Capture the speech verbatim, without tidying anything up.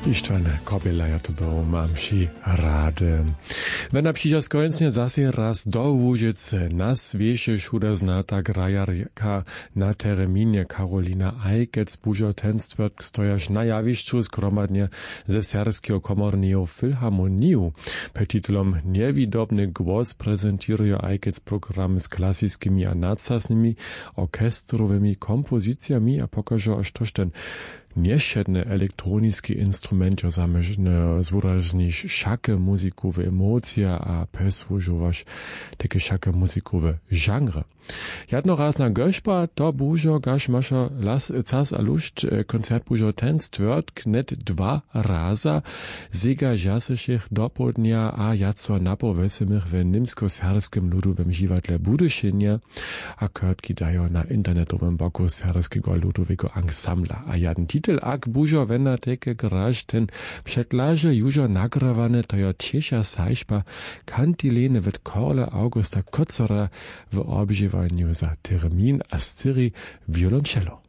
Ištvan Kobila ja to był, mam si rady. Wena przyjdzie skończnie zase raz do Łużycy. Nas wiesie szuda znata grajarka na terminie Karolina Ajkec bužo ten stwierd stojasz na jawiszczu skromadnie ze Serskiego Komornego Filharmoniju. Pod tytułem Niewidobny głos prezentuje Ajkec programy z klasyckimi a nadsasnymi orkestrowymi kompozycjami, a pokaże aż toż ten nieszedny elektroniski instrument jo zamierzny zwurażnić szakę muzikowe emocje, a pesłużować takie szakę muzikowe genre. Jednorazna gośba to bužo, gaž maša las cas a lušt koncert bužo ten stwierd net dwa raza zega jasešich dopodnia a jaco napovesemich w nimsko-serskim ludowym živatle Budyšinje a krtki dajo na internetowym boku serskiego ludowego ansambla. A jeden titel ak bužo wena teke graž ten předlaže južo nagrawane to jo tieša sajšba kantilene wet Korle Augusta Kocera w obżywaniu za termin a styri violoncello.